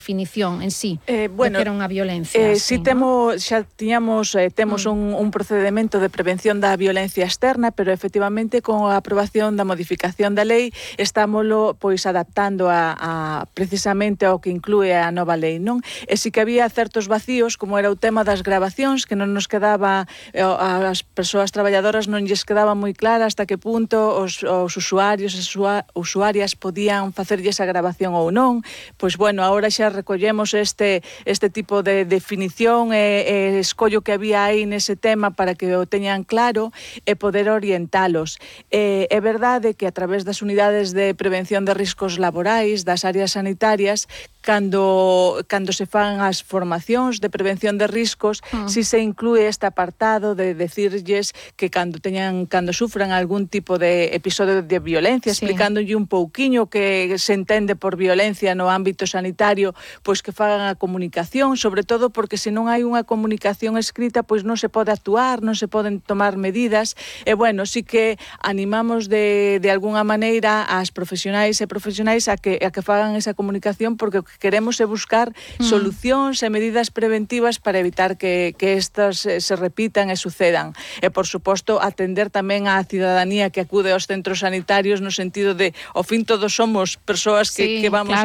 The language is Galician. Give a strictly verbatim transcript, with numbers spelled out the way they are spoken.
definición en sí, eh, bueno, do que era unha violencia. Eh, así, si ¿no? temos, xa tiñamos eh, temos Mm. un, un procedimento de prevención da violencia externa, pero efectivamente con a aprobación da modificación da lei estámoslo pois adaptando a, a precisamente ao que inclúe a nova lei, non? E si que había certos vacíos, como era o tema das grabacións, que non nos quedaba, eh, as persoas traballadoras non lles quedaba moi clara hasta que punto os, os usuarios e usuarias podían facerlle esa grabación ou non. Pois bueno, agora xa recollemos este este tipo de definición e, e escollo que había aí nese tema para que o teñan claro e poder orientalos. Eh, é verdade que a través das unidades de prevención de riscos laborais, das áreas sanitarias, cando cando se fan as formacións de prevención de riscos, Mm. si se inclúe este apartado de decirlles que cando teñan cando sufran algún tipo de episodio de violencia, Sí. explicándolle un pouquiño que se entende por violencia no ámbito sanitario, pois que fagan a comunicación, sobre todo porque se non hai unha comunicación escrita, pois non se pode actuar, non se poden tomar medidas. E bueno, sí que animamos de, de alguna maneira ás profesionais e profesionais a que, a que fagan esa comunicación, porque o que queremos é buscar Mm. solucións e medidas preventivas para evitar que, que estas eh, se repitan e sucedan. E, por suposto, atender tamén á cidadanía que acude aos centros sanitarios no sentido de, ao fin, todos somos persoas que, Sí, que vamos claro.